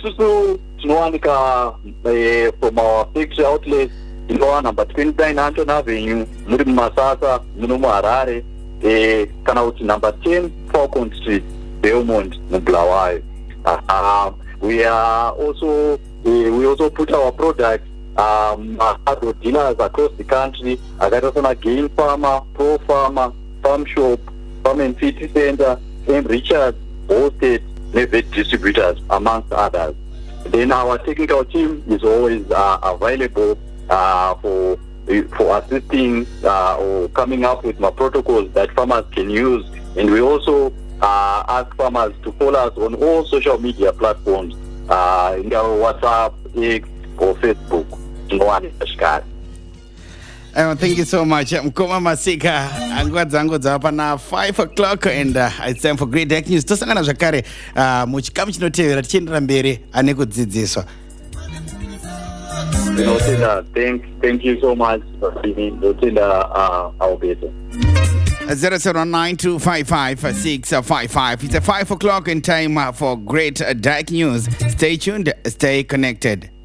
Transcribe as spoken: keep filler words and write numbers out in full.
isusu tinowanika from our factory outlets tinowa number twenty-nine Anton Avenue muri mumasasa muno muHarare, kana kuti number ten Falcon Street Belmont muBulawayo. Uh, we are also uh, we also put our products um agro dealers across the country, akaita sana Gain Farmer, Pro Farmer, Farm Shop, Farm and City Center, and Richard Hosted, vet distributors, amongst others. Then our technical team is always uh, available uh, for for assisting uh, or coming up with my protocols that farmers can use. And we also uh, ask farmers to follow us on all social media platforms, uh, in our WhatsApp, X, or Facebook. Uh, thank you so much. Mkoma Masika, angwa zangu zapana five o'clock and uh, it's time for Great Tech News. Tosangana zvakare uh, muchikamu chinotevera tichiendera mberi ane kudzidziswa. Thank, thank you so much for being uh, our better. zero zero nine two five five six five five. It's a five o'clock in time uh, for Great Tech News. Stay tuned, stay connected.